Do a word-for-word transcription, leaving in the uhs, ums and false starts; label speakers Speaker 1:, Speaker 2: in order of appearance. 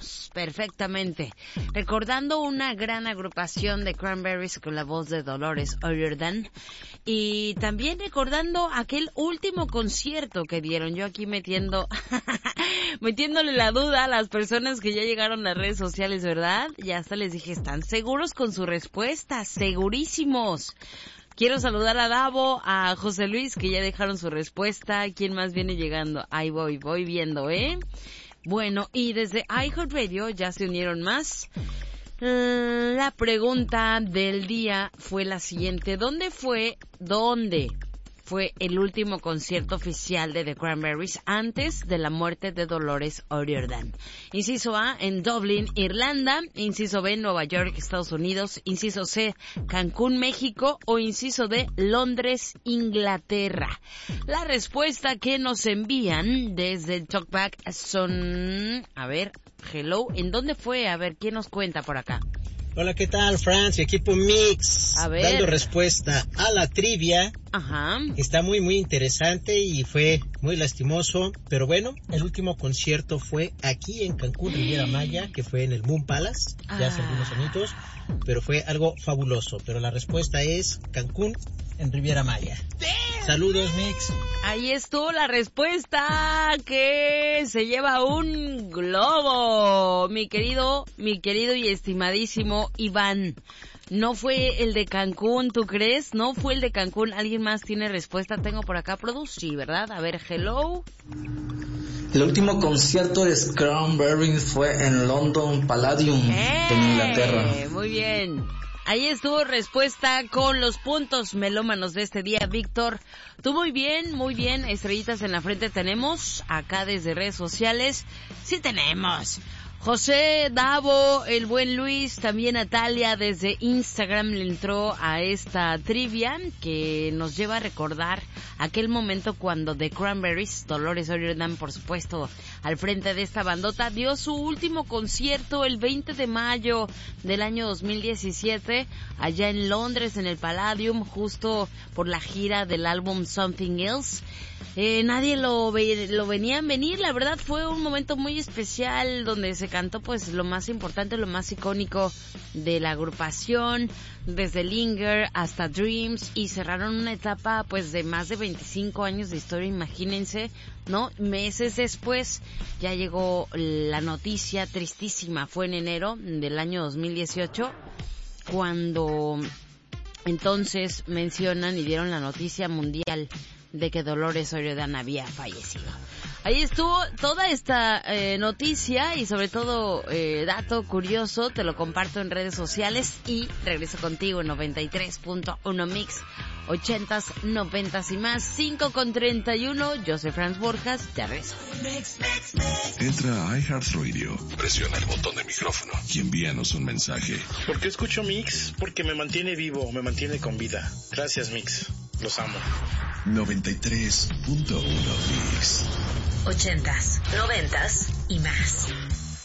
Speaker 1: ubicamos perfectamente. Recordando una gran agrupación de Cranberries con la voz de Dolores O'Riordan. Y también recordando aquel último concierto que dieron. Yo aquí metiendo, metiéndole la duda a las personas que ya llegaron a las redes sociales, ¿verdad? Ya hasta les dije, ¿están seguros con su respuesta? Segurísimos. Quiero saludar a Davo, a José Luis, que ya dejaron su respuesta. ¿Quién más viene llegando? Ahí voy, voy viendo, ¿eh? Bueno, y desde iHeartRadio ya se unieron más. La pregunta del día fue la siguiente. ¿Dónde fue, dónde fue el último concierto oficial de The Cranberries antes de la muerte de Dolores O'Riordan? Inciso A, en Dublín, Irlanda. Inciso B, Nueva York, Estados Unidos. Inciso C, Cancún, México. O inciso D, Londres, Inglaterra. La respuesta que nos envían desde el Talkback son... A ver, hello, ¿en dónde fue? A ver, ¿quién nos cuenta por acá?
Speaker 2: Hola, ¿qué tal, Franz y equipo Mix?
Speaker 1: A ver.
Speaker 2: Dando respuesta a la trivia.
Speaker 1: Ajá.
Speaker 2: Está muy, muy interesante y fue muy lastimoso. Pero bueno, el último concierto fue aquí en Cancún, Riviera Maya, que fue en el Moon Palace, ya hace
Speaker 1: Ah.
Speaker 2: algunos añitos. Pero fue algo fabuloso. Pero la respuesta es Cancún en Riviera Maya. Saludos, Mix.
Speaker 1: Ahí estuvo la respuesta, que se lleva un globo, mi querido, mi querido y estimadísimo Iván. No fue el de Cancún, ¿tú crees? No fue el de Cancún. ¿Alguien más tiene respuesta? Tengo por acá, Produce, sí, ¿verdad? A ver, hello.
Speaker 3: El último concierto de Cranberries fue en London Palladium,
Speaker 1: ¡Eh!
Speaker 3: en Inglaterra.
Speaker 1: Muy bien. Ahí estuvo respuesta con los puntos melómanos de este día, Víctor. Tú muy bien, muy bien. Estrellitas en la frente tenemos. Acá desde redes sociales, sí tenemos. José, Davo, el buen Luis, también Natalia desde Instagram le entró a esta trivia que nos lleva a recordar aquel momento cuando The Cranberries, Dolores O'Riordan, por supuesto, al frente de esta bandota, dio su último concierto el veinte de mayo del año dos mil diecisiete allá en Londres, en el Palladium, justo por la gira del álbum Something Else. Eh, nadie lo, ve, lo venía a venir, la verdad fue un momento muy especial donde se cantó pues lo más importante, lo más icónico de la agrupación, desde Linger hasta Dreams, y cerraron una etapa pues de más de veinticinco años de historia, imagínense, ¿no? Meses después ya llegó la noticia tristísima, fue en enero del año dos mil dieciocho, cuando entonces mencionan y dieron la noticia mundial de que Dolores O'Riordan había fallecido. Ahí estuvo toda esta eh, noticia y sobre todo eh, dato curioso, te lo comparto en redes sociales y regreso contigo en noventa y tres punto uno Mix, ochentas, noventas y más, cinco con treinta y uno, yo soy Franz Borjas, te regreso.
Speaker 4: Entra a iHeartRadio, presiona el botón de micrófono y envíanos un mensaje.
Speaker 5: ¿Por qué escucho Mix? Porque me mantiene vivo, me mantiene con vida. Gracias, Mix. Los amo.
Speaker 4: noventa y tres punto uno Mix.
Speaker 6: Ochentas, noventas y más.